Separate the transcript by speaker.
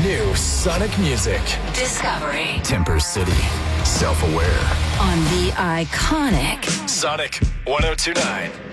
Speaker 1: new Sonic music.
Speaker 2: Discovery.
Speaker 1: Temper City. Self-aware.
Speaker 2: On the iconic
Speaker 1: Sonic 102.9.